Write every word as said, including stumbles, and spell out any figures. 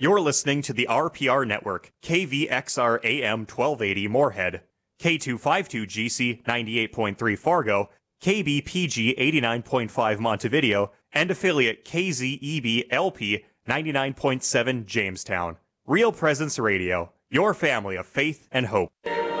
You're listening to the R P R Network, K V X R A M twelve eighty Moorhead, K two fifty-two G C ninety-eight point three Fargo, K B P G eighty-nine point five Montevideo, and affiliate K Z E B L P ninety-nine point seven Jamestown. Real Presence Radio, your family of faith and hope.